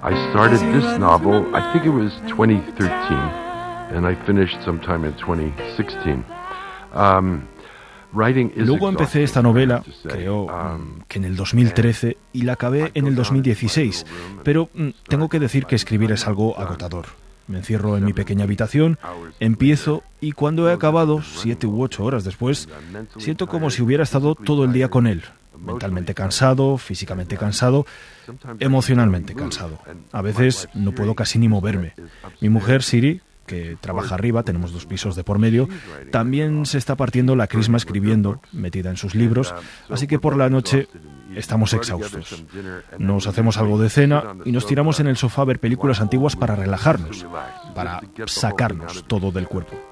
I started this novel, I think it was 2013, and I finished sometime in 2016. Luego empecé esta novela, creo que en el 2013, y la acabé en el 2016, pero tengo que decir que escribir es algo agotador. Me encierro en mi pequeña habitación, empiezo y cuando he acabado, 7 u 8 horas después, siento como si hubiera estado todo el día con él. Mentalmente cansado, físicamente cansado, emocionalmente cansado. A veces no puedo casi ni moverme. Mi mujer, Siri, que trabaja arriba, tenemos 2 pisos de por medio, también se está partiendo la crisma escribiendo, metida en sus libros, así que por la noche estamos exhaustos. Nos hacemos algo de cena y nos tiramos en el sofá a ver películas antiguas para relajarnos, para sacarnos todo del cuerpo.